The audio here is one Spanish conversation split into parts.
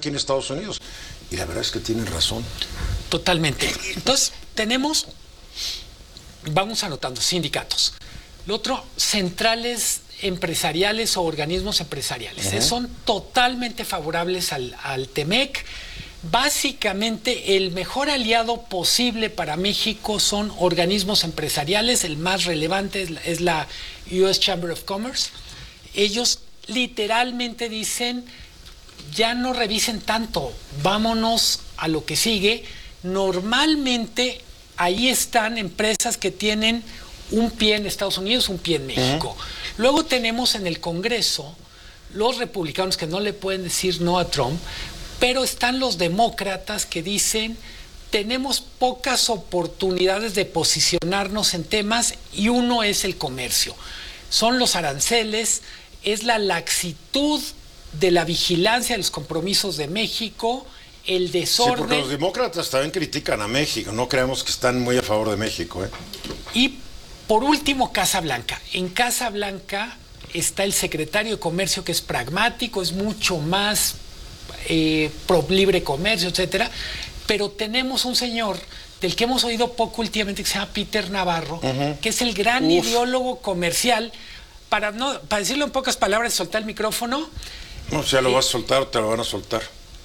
aquí en Estados Unidos. Y la verdad es que tienen razón. Totalmente. Entonces, vamos anotando, sindicatos. Lo otro, centrales empresariales o organismos empresariales. Son totalmente favorables al TEMEC. Básicamente, el mejor aliado posible para México son organismos empresariales. El más relevante es la US Chamber of Commerce. Ellos literalmente dicen, ya no revisen tanto, vámonos a lo que sigue. Normalmente, ahí están empresas que tienen un pie en Estados Unidos, un pie en México. Luego tenemos en el Congreso los republicanos que no le pueden decir no a Trump, pero están los demócratas que dicen tenemos pocas oportunidades de posicionarnos en temas y uno es el comercio. Son los aranceles, es la laxitud de la vigilancia de los compromisos de México, el desorden. Sí, porque los demócratas también critican a México, no creemos que están muy a favor de México. Y por último, Casa Blanca. En Casa Blanca está el secretario de Comercio, que es pragmático, es mucho más pro libre comercio, etcétera. Pero tenemos un señor del que hemos oído poco últimamente, que se llama Peter Navarro, que es el gran ideólogo comercial. Para decirlo en pocas palabras, soltar el micrófono. No, si ya lo vas a soltar o te lo van a soltar.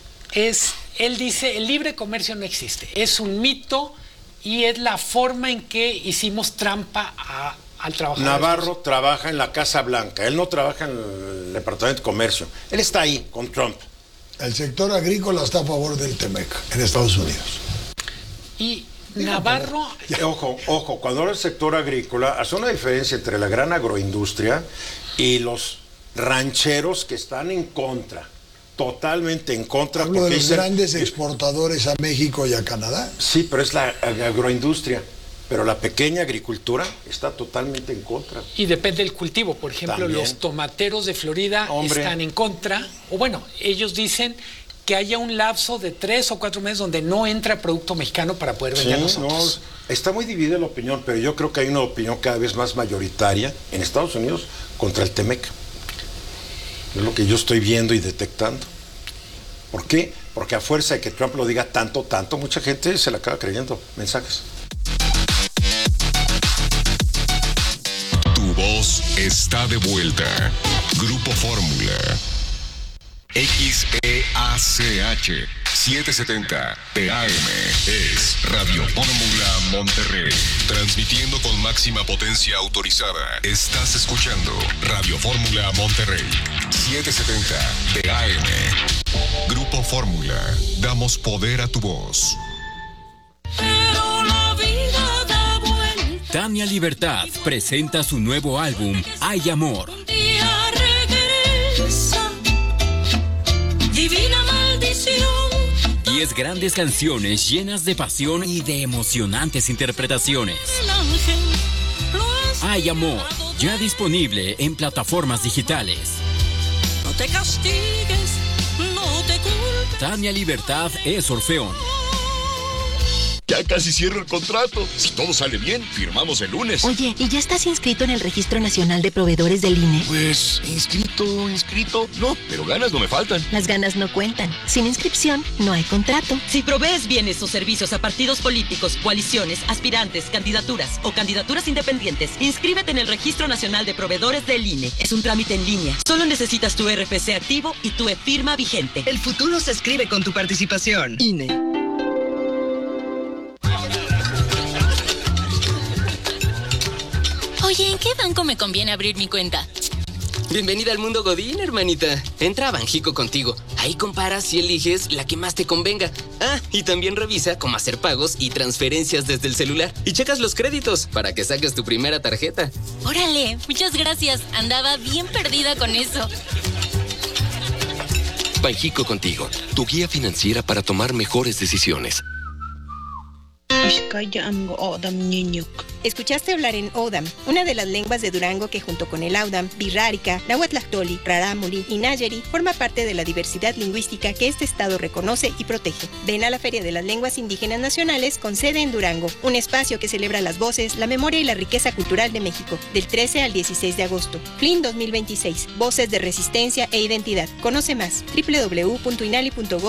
Él dice, el libre comercio no existe, es un mito y es la forma en que hicimos trampa al trabajador. Navarro trabaja en la Casa Blanca, él no trabaja en el Departamento de Comercio, él está ahí con Trump. El sector agrícola está a favor del TEMEC en Estados Unidos. Y Navarro... Ojo, cuando habla del sector agrícola, hace una diferencia entre la gran agroindustria y los rancheros que están en contra, totalmente en contra. Hablo de los grandes exportadores a México y a Canadá. Sí, pero es la agroindustria. Pero la pequeña agricultura está totalmente en contra. Y depende del cultivo. Por ejemplo, también los tomateros de Florida están en contra. O bueno, ellos dicen que haya un lapso de 3 o 4 meses donde no entra producto mexicano para poder vender a nosotros. No, está muy dividida la opinión, pero yo creo que hay una opinión cada vez más mayoritaria en Estados Unidos contra el TEMEC. Es lo que yo estoy viendo y detectando. ¿Por qué? Porque a fuerza de que Trump lo diga tanto, mucha gente se la acaba creyendo. Mensajes. Tu voz está de vuelta. Grupo Fórmula. XEACH 770 TAM es Radio Fórmula Monterrey. Transmitiendo con máxima potencia autorizada. Estás escuchando Radio Fórmula Monterrey 770 TAM. Grupo Fórmula. Damos poder a tu voz. Tania Libertad presenta su nuevo álbum, Hay Amor. 10 grandes canciones llenas de pasión y de emocionantes interpretaciones. Hay Amor, ya disponible en plataformas digitales. No te castigues, no te culpes. Tania Libertad es Orfeón. Ya casi cierro el contrato. Si todo sale bien, firmamos el lunes. Oye, ¿y ya estás inscrito en el Registro Nacional de Proveedores del INE? Pues, inscrito. No, pero ganas no me faltan. Las ganas no cuentan. Sin inscripción, no hay contrato. Si provees bienes o servicios a partidos políticos, coaliciones, aspirantes, candidaturas o candidaturas independientes, inscríbete en el Registro Nacional de Proveedores del INE. Es un trámite en línea. Solo necesitas tu RFC activo y tu e-firma vigente. El futuro se escribe con tu participación. INE. Oye, ¿en qué banco me conviene abrir mi cuenta? Bienvenida al mundo Godín, hermanita. Entra a Banjico contigo. Ahí comparas y eliges la que más te convenga. Ah, y también revisa cómo hacer pagos y transferencias desde el celular. Y checas los créditos para que saques tu primera tarjeta. Órale, muchas gracias. Andaba bien perdida con eso. Banjico contigo, tu guía financiera para tomar mejores decisiones. Escuchaste hablar en Odam, una de las lenguas de Durango que junto con el Audam, Birrárica, Nahuatlactoli, Rarámuri y Nayari forma parte de la diversidad lingüística que este estado reconoce y protege. Ven a la Feria de las Lenguas Indígenas Nacionales con sede en Durango, un espacio que celebra las voces, la memoria y la riqueza cultural de México, del 13 al 16 de agosto. FLIN 2026, Voces de Resistencia e Identidad. Conoce más, www.inali.gov